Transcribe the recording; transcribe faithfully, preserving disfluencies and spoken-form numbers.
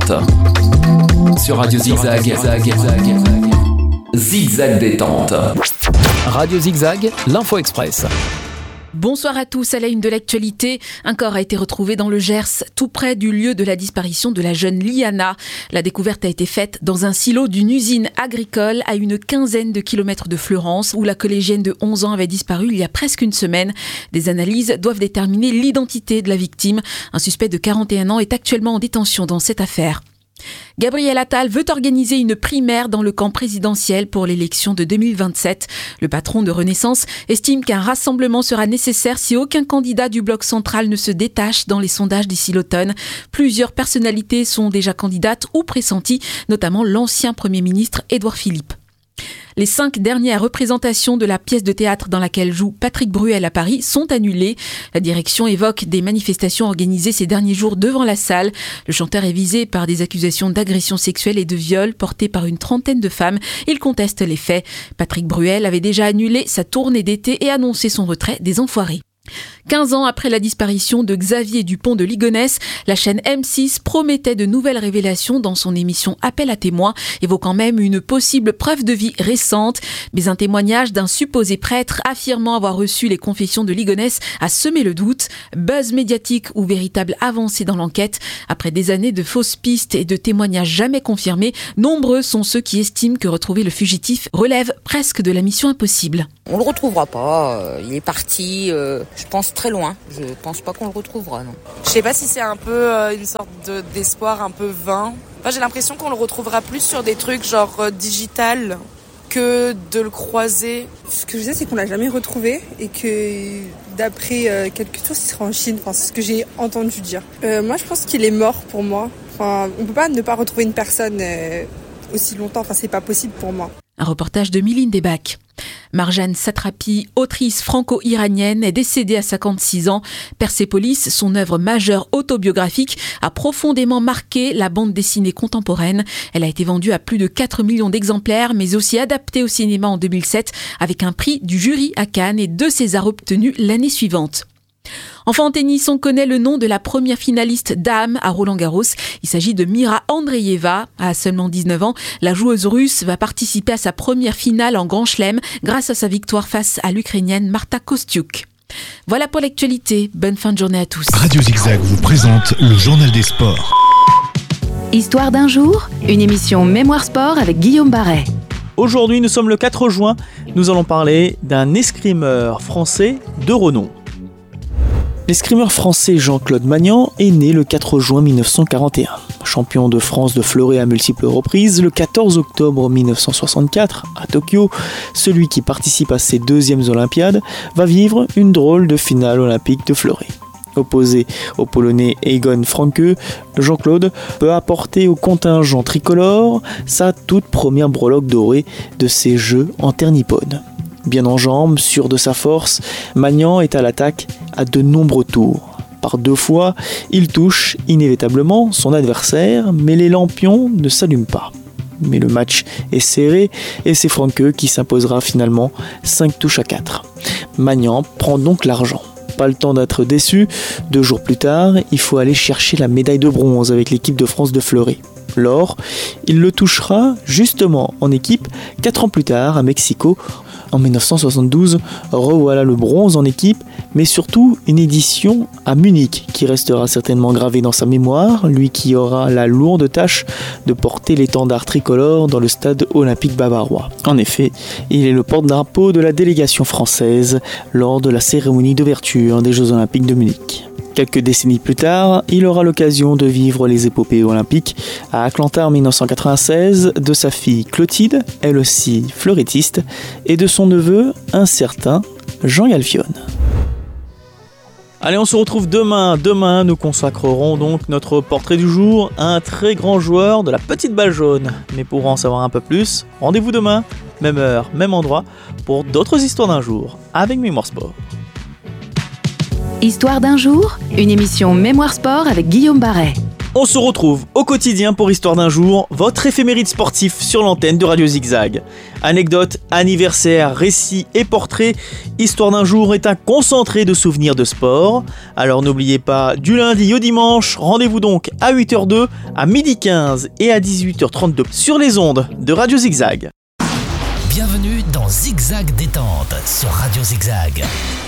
détente. Sur Radio Zigzag, Zigzag, Zigzag détente. Radio Zigzag, l'info express. Bonsoir à tous. À la une de l'actualité, un corps a été retrouvé dans le Gers, tout près du lieu de la disparition de la jeune Liana. La découverte a été faite dans un silo d'une usine agricole à une quinzaine de kilomètres de Fleurance, où la collégienne de onze ans avait disparu il y a presque une semaine. Des analyses doivent déterminer l'identité de la victime. Un suspect de quarante et un ans est actuellement en détention dans cette affaire. Gabriel Attal veut organiser une primaire dans le camp présidentiel pour l'élection de deux mille vingt-sept. Le patron de Renaissance estime qu'un rassemblement sera nécessaire si aucun candidat du bloc central ne se détache dans les sondages d'ici l'automne. Plusieurs personnalités sont déjà candidates ou pressenties, notamment l'ancien Premier ministre Édouard Philippe. Les cinq dernières représentations de la pièce de théâtre dans laquelle joue Patrick Bruel à Paris sont annulées. La direction évoque des manifestations organisées ces derniers jours devant la salle. Le chanteur est visé par des accusations d'agression sexuelle et de viol portées par une trentaine de femmes. Il conteste les faits. Patrick Bruel avait déjà annulé sa tournée d'été et annoncé son retrait des Enfoirés. quinze ans après la disparition de Xavier Dupont de Ligonnès, la chaîne M six promettait de nouvelles révélations dans son émission Appel à témoins, évoquant même une possible preuve de vie récente. Mais un témoignage d'un supposé prêtre affirmant avoir reçu les confessions de Ligonnès a semé le doute. Buzz médiatique ou véritable avancée dans l'enquête? Après des années de fausses pistes et de témoignages jamais confirmés, nombreux sont ceux qui estiment que retrouver le fugitif relève presque de la mission impossible. On le retrouvera pas, euh, il est parti, euh, je pense très loin. Je pense pas qu'on le retrouvera, non. Je sais pas si c'est un peu euh, une sorte de, d'espoir un peu vain. Enfin, j'ai l'impression qu'on le retrouvera plus sur des trucs genre euh, digital que de le croiser. Ce que je sais, c'est qu'on l'a jamais retrouvé et que d'après euh, quelques sources, il sera en Chine. Enfin, c'est ce que j'ai entendu dire. Euh, moi, je pense qu'il est mort pour moi. Enfin, on peut pas ne pas retrouver une personne euh, aussi longtemps. Enfin, c'est pas possible pour moi. Un reportage de Miline Debach. Marjane Satrapi, autrice franco-iranienne, est décédée à cinquante-six ans. Persépolis, son œuvre majeure autobiographique, a profondément marqué la bande dessinée contemporaine. Elle a été vendue à plus de quatre millions d'exemplaires, mais aussi adaptée au cinéma en deux mille sept, avec un prix du jury à Cannes et deux Césars obtenus l'année suivante. Enfin, en tennis, on connaît le nom de la première finaliste dames à Roland-Garros. Il s'agit de Mira Andreeva. À seulement dix-neuf ans, la joueuse russe va participer à sa première finale en Grand Chelem grâce à sa victoire face à l'Ukrainienne Marta Kostyuk. Voilà pour l'actualité. Bonne fin de journée à tous. Radio Zigzag vous présente le journal des sports. Histoire d'un jour, une émission Mémoire Sport avec Guillaume Barret. Aujourd'hui, nous sommes le quatre juin. Nous allons parler d'un escrimeur français de renom. L'escrimeur français Jean-Claude Magnan est né le quatre juin mille neuf cent quarante et un. Champion de France de fleuret à multiples reprises, le quatorze octobre mille neuf cent soixante-quatre, à Tokyo, celui qui participe à ses deuxièmes Olympiades va vivre une drôle de finale olympique de fleuret. Opposé au Polonais Egon Franke, Jean-Claude peut apporter au contingent tricolore sa toute première breloque dorée de ses Jeux en terre nippone. Bien en jambes, sûr de sa force, Magnan est à l'attaque à de nombreux tours. Par deux fois, il touche inévitablement son adversaire, mais les lampions ne s'allument pas. Mais le match est serré et c'est Franke qui s'imposera finalement cinq touches à quatre. Magnan prend donc l'argent. Pas le temps d'être déçu, deux jours plus tard, il faut aller chercher la médaille de bronze avec l'équipe de France de fleuret. L'or, il le touchera justement en équipe quatre ans plus tard à Mexico. En mille neuf cent soixante-douze, revoilà le bronze en équipe, mais surtout une édition à Munich qui restera certainement gravée dans sa mémoire, lui qui aura la lourde tâche de porter l'étendard tricolore dans le stade olympique bavarois. En effet, il est le porte-drapeau de la délégation française lors de la cérémonie d'ouverture des Jeux olympiques de Munich. Quelques décennies plus tard, il aura l'occasion de vivre les épopées olympiques à Atlanta en mille neuf cent quatre-vingt-seize, de sa fille Clotilde, elle aussi fleurettiste, et de son neveu, un certain Jean Galfione. Allez, on se retrouve demain. Demain, nous consacrerons donc notre portrait du jour à un très grand joueur de la petite balle jaune. Mais pour en savoir un peu plus, rendez-vous demain, même heure, même endroit, pour d'autres histoires d'un jour, avec Mémoire Sport. Histoire d'un jour, une émission Mémoire Sport avec Guillaume Barret. On se retrouve au quotidien pour Histoire d'un jour, votre éphéméride sportif sur l'antenne de Radio Zigzag. Anecdotes, anniversaires, récits et portraits, Histoire d'un jour est un concentré de souvenirs de sport. Alors n'oubliez pas, du lundi au dimanche, rendez-vous donc à huit heures zéro deux, à midi quinze et à dix-huit heures trente-deux sur les ondes de Radio Zigzag. Bienvenue dans Zigzag Détente sur Radio Zigzag.